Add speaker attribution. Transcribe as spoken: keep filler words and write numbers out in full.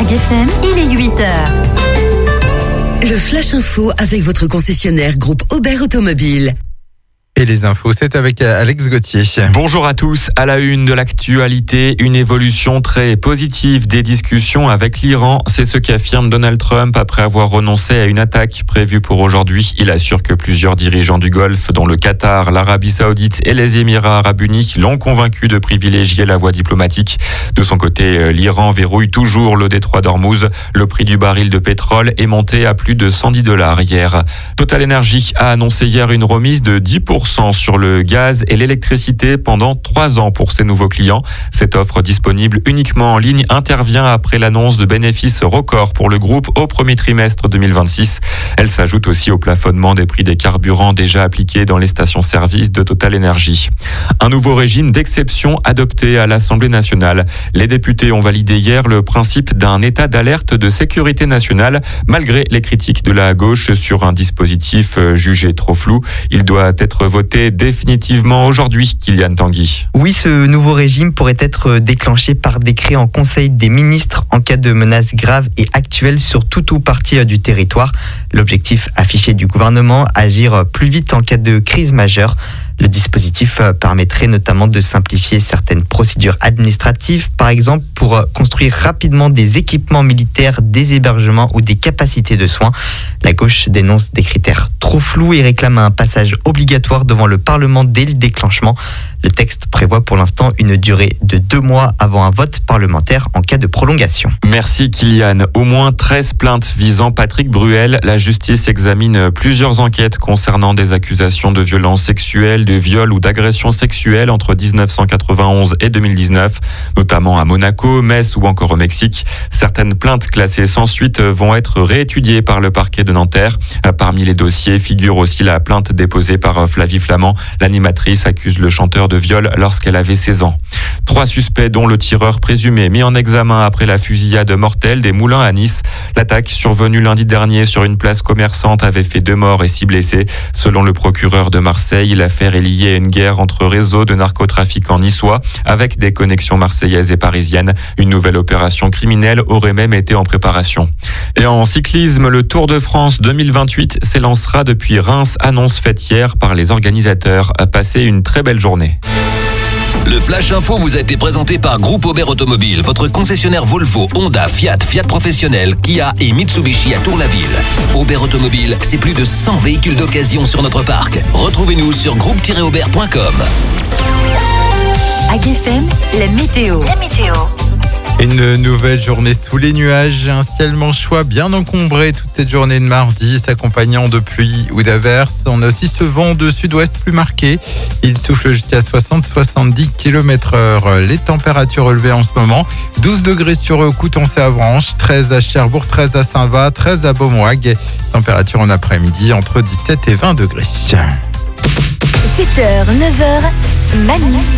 Speaker 1: G F M, il est huit heures.
Speaker 2: Le Flash Info avec votre concessionnaire groupe Aubert Automobile.
Speaker 3: Et les infos, c'est avec Alex Gauthier.
Speaker 4: Bonjour à tous. À la une de l'actualité, une évolution très positive des discussions avec l'Iran. C'est ce qu'affirme Donald Trump après avoir renoncé à une attaque prévue pour aujourd'hui. Il assure que plusieurs dirigeants du Golfe, dont le Qatar, l'Arabie Saoudite et les Émirats Arabes Unis, l'ont convaincu de privilégier la voie diplomatique. De son côté, l'Iran verrouille toujours le détroit d'Ormuz. Le prix du baril de pétrole est monté à plus de cent dix dollars hier. Total Energy a annoncé hier une remise de dix pour cent sur le gaz et l'électricité pendant trois ans pour ses nouveaux clients. Cette offre disponible uniquement en ligne intervient après l'annonce de bénéfices records pour le groupe au premier trimestre deux mille vingt-six. Elle s'ajoute aussi au plafonnement des prix des carburants déjà appliqués dans les stations-service de Total Energy. Un nouveau régime d'exception adopté à l'Assemblée nationale. Les députés ont validé hier le principe d'un état d'alerte de sécurité nationale malgré les critiques de la gauche sur un dispositif jugé trop flou. Il doit être voté définitivement aujourd'hui, Kylian Tanguy.
Speaker 5: Oui, ce nouveau régime pourrait être déclenché par décret en Conseil des ministres en cas de menaces graves et actuelles sur tout ou partie du territoire. L'objectif affiché du gouvernement, agir plus vite en cas de crise majeure. Le dispositif permettrait notamment de simplifier certaines procédures administratives, par exemple pour construire rapidement des équipements militaires, des hébergements ou des capacités de soins. La gauche dénonce des critères trop flous et réclame un passage obligatoire devant le Parlement dès le déclenchement. Le texte prévoit pour l'instant une durée de deux mois avant un vote parlementaire en cas de prolongation.
Speaker 4: Merci Kylian. Au moins treize plaintes visant Patrick Bruel. La justice examine plusieurs enquêtes concernant des accusations de violences sexuelles, de viol ou d'agression sexuelle entre dix-neuf cent quatre-vingt-onze et deux mille dix-neuf, notamment à Monaco, Metz ou encore au Mexique. Certaines plaintes classées sans suite vont être réétudiées par le parquet de Nanterre. Parmi les dossiers figure aussi la plainte déposée par Flavie Flament. L'animatrice accuse le chanteur de viol lorsqu'elle avait seize ans. Trois suspects dont le tireur présumé mis en examen après la fusillade mortelle des Moulins à Nice. L'attaque survenue lundi dernier sur une place commerçante avait fait deux morts et six blessés. Selon le procureur de Marseille, l'affaire est liée à une guerre entre réseaux de narcotrafiquants niçois avec des connexions marseillaises et parisiennes. Une nouvelle opération criminelle aurait même été en préparation. Et en cyclisme, le Tour de France deux mille vingt-huit s'élancera depuis Reims, annonce faite hier par les organisateurs. Passez une très belle journée.
Speaker 6: Le Flash Info vous a été présenté par Groupe Aubert Automobile, votre concessionnaire Volvo, Honda, Fiat, Fiat Professionnel, Kia et Mitsubishi à Tour-la-Ville. Aubert Automobile, c'est plus de cent véhicules d'occasion sur notre parc. Retrouvez-nous sur groupe tiret aubert point com.
Speaker 1: A G F M, la météo. La météo.
Speaker 3: Une nouvelle journée sous les nuages, un ciel manchois bien encombré toute cette journée de mardi, s'accompagnant de pluie ou d'averses. On a aussi ce vent de sud-ouest plus marqué. Il souffle jusqu'à soixante à soixante-dix kilomètres heure. Les températures relevées en ce moment, douze degrés sur Coutances et Avranches, treize à Cherbourg, treize à Saint-Va, treize à Beaumoig. Température en après-midi entre dix-sept et vingt degrés.
Speaker 1: sept heures, neuf heures, Manu.